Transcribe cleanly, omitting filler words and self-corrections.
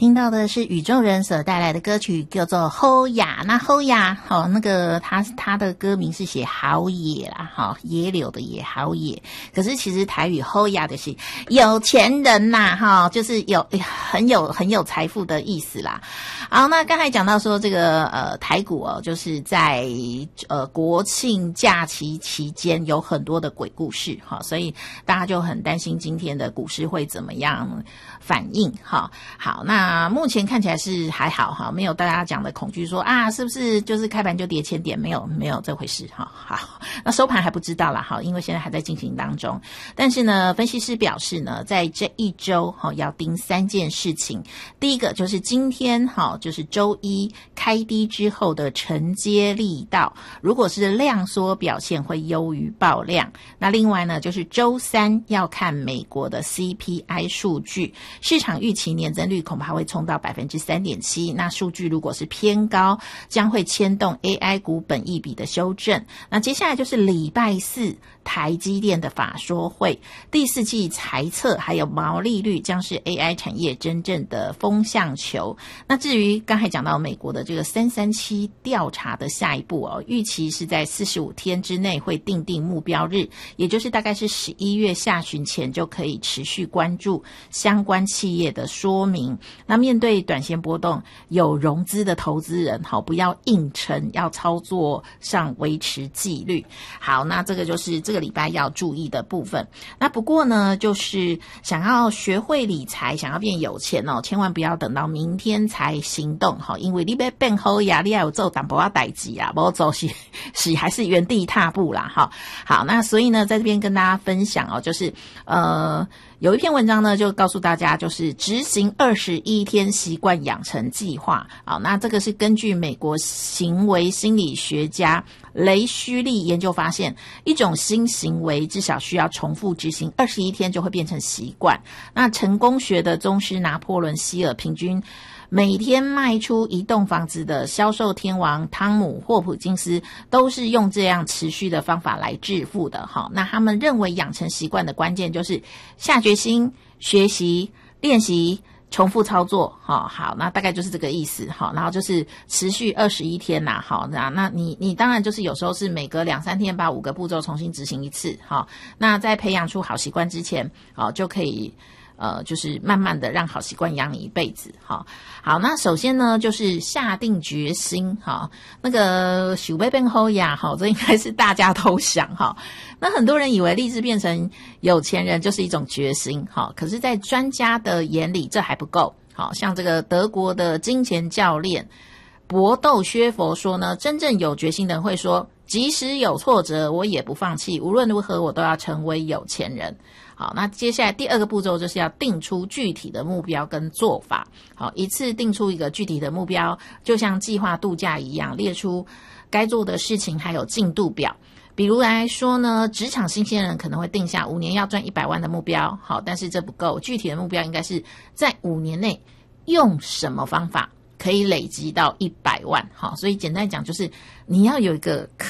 听到的是宇宙人所带来的歌曲，叫做《后雅》。那后雅，那个他的歌名是写好野啦，野柳的野，好野。可是其实台语后雅的是有钱人呐，就是很有财富的意思啦。好，那刚才讲到说这个台股就是在国庆假期期间有很多的鬼故事所以大家就很担心今天的股市会怎么样反应好，那目前看起来是还好没有大家讲的恐惧说是不是就是开盘就跌1000点，没有这回事好，那收盘还不知道啦因为现在还在进行当中。但是呢，分析师表示呢，在这一周要盯3件事情。第一个就是今天就是周一开低之后的承接力道，如果是量缩表现会优于爆量。那另外呢，就是周三要看美国的 CPI 数据，市场预期年增率恐怕会冲到 3.7%， 那数据如果是偏高，将会牵动 AI 股本益比的修正。那接下来就是礼拜四台积电的法说会，第4季财测还有毛利率将是 AI 产业真正的风向球。那至于刚才讲到美国的这个337调查的下一步预期是在45天之内会定目标日，也就是大概是11月下旬前就可以持续关注相关企业的说明。那面对短线波动，有融资的投资人不要硬撑，要操作上维持纪律。好，那这个就是这个礼拜要注意的部分。那不过呢，就是想要学会理财，想要变有钱千万不要等到明天才行动因为你要变好呀，你要有做淡薄仔代志啦，不做是还是原地踏步啦好，那所以呢，在这边跟大家分享就是有一篇文章呢，就告诉大家就是执行21天习惯养成计划。好，那这个是根据美国行为心理学家雷虚利研究发现，一种新行为至少需要重复执行21天就会变成习惯。那成功学的宗师拿破仑希尔平均每天卖出一栋房子的销售天王汤姆霍普金斯都是用这样持续的方法来致富的那他们认为养成习惯的关键就是下决心、学习、练习、重复操作好，那大概就是这个意思然后就是持续21天那你当然就是有时候是每隔2-3天把5个步骤重新执行一次那在培养出好习惯之前就可以就是慢慢的让好习惯养你一辈子好，那首先呢就是下定决心那个想要变好呀这应该是大家都想那很多人以为立志变成有钱人就是一种决心可是在专家的眼里这还不够像这个德国的金钱教练搏斗薛佛说呢，真正有决心的人会说，即使有挫折我也不放弃，无论如何我都要成为有钱人。好，那接下来第2个步骤就是要定出具体的目标跟做法。好，一次定出一个具体的目标，就像计划度假一样，列出该做的事情还有进度表。比如来说呢，职场新鲜人可能会定下5年要赚100万的目标。好，但是这不够，具体的目标应该是在5年内用什么方法可以累积到100万。好，所以简单讲就是你要有一个